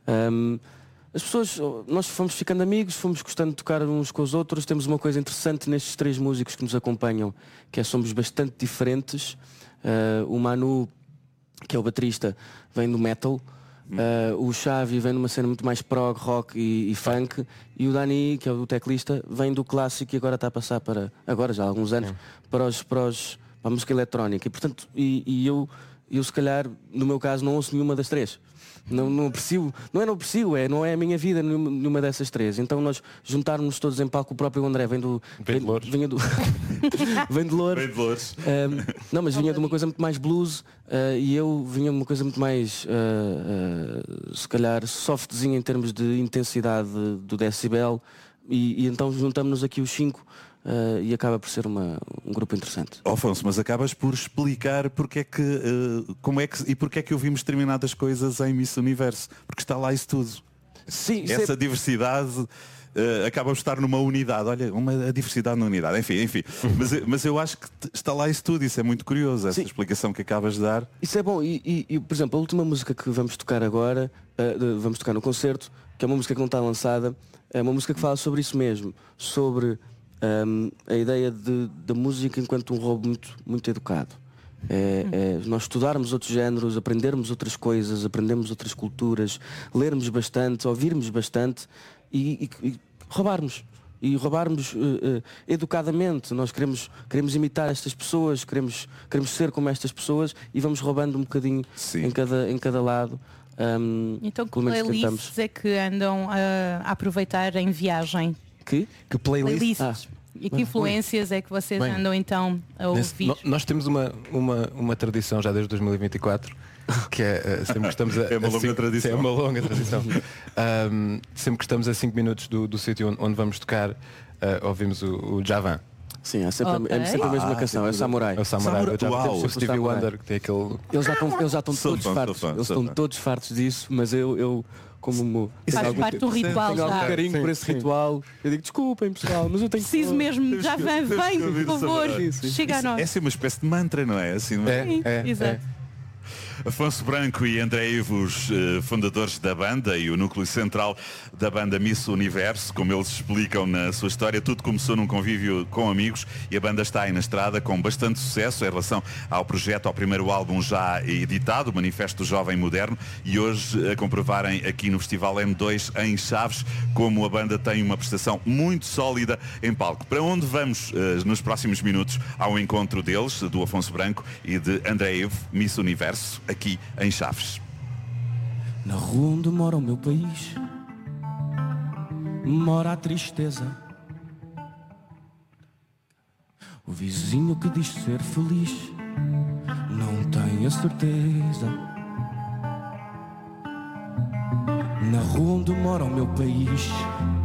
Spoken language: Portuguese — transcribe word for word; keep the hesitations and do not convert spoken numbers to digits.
Um, as pessoas, nós fomos ficando amigos, fomos gostando de tocar uns com os outros. Temos uma coisa interessante nestes três músicos que nos acompanham, que é somos bastante diferentes. Uh, o Manu, que é o baterista, vem do metal. Uh, o Xavi vem de uma cena muito mais prog, rock e, e funk. E o Dani, que é o teclista, vem do clássico e agora está a passar para, agora já há alguns anos, para, os, para, os, para a música eletrónica. E portanto, e, e eu, eu se calhar, no meu caso, não ouço nenhuma das três. Não, não aprecio, não é não aprecio, é, não é a minha vida nenhuma, nenhuma dessas três. Então nós juntarmos todos em palco. O próprio André vem do Vem de Louros. Vinha do vem de Louros. Vem de Louros. Um, não, mas vinha de uma coisa muito mais blues, uh, e eu vinha de uma coisa muito mais uh, uh, se calhar softzinha em termos de intensidade do decibel. E, e então juntamos-nos aqui os cinco. Uh, e acaba por ser uma, um grupo interessante. Afonso, mas acabas por explicar porque é que, uh, como é que e porque é que ouvimos determinadas coisas em Miss Universo, porque está lá isso tudo. Sim, essa é... diversidade uh, acaba por estar numa unidade. Olha, uma a diversidade na unidade. Enfim, enfim. mas, mas eu acho que está lá isso tudo. Isso é muito curioso, essa Sim. explicação que acabas de dar. Isso é bom. E, e, e por exemplo, a última música que vamos tocar agora, uh, vamos tocar no concerto, que é uma música que não está lançada, é uma música que fala sobre isso mesmo, sobre Um, a ideia de, da música enquanto um roubo muito, muito educado. É, é nós estudarmos outros géneros, aprendermos outras coisas, aprendermos outras culturas, lermos bastante, ouvirmos bastante e, e, e roubarmos. E roubarmos uh, uh, educadamente. Nós queremos, queremos imitar estas pessoas, queremos, queremos ser como estas pessoas e vamos roubando um bocadinho em cada, em cada lado. Um, então que playlists é que andam uh, a aproveitar em viagem? Que? Que playlist? Ah. E que influências é que vocês Bem, andam então a ouvir? Nesse, nós temos uma, uma, uma tradição já desde dois mil e vinte e quatro que é sempre que estamos a, é uma a longa cinco, tradição. É uma longa tradição. um, sempre que estamos a cinco minutos do, do sítio onde, onde vamos tocar, uh, ouvimos o, o Javan. Sim, é sempre, okay. é sempre a mesma ah, canção, é o Samurai. É o Samurai, Samurai. O, o Stevie Wonder, que tem aquele. Eles já estão, eles já estão todos fã, fartos. Fã, eles estão fã. todos fartos disso, mas eu, eu como faz parte do ritual tenho já. algum carinho sim, por esse sim. ritual. Eu digo, desculpem pessoal, mas eu tenho preciso mesmo, já vem, vem, por favor, chega a nós. É assim uma espécie de mantra, não é? Assim, é, sim, é, exato. É. Afonso Branco e André Ivos, fundadores da banda e o núcleo central da banda Miss Universo, como eles explicam na sua história, tudo começou num convívio com amigos e a banda está aí na estrada com bastante sucesso em relação ao projeto, ao primeiro álbum já editado, o Manifesto Jovem Moderno, e hoje a comprovarem aqui no Festival M dois em Chaves como a banda tem uma prestação muito sólida em palco. Para onde vamos nos próximos minutos ao encontro deles, do Afonso Branco e de André Ivo, Miss Universo, aqui em Chaves. Na rua onde mora o meu país mora a tristeza. O vizinho que diz ser feliz não tem a certeza. Na rua onde mora o meu país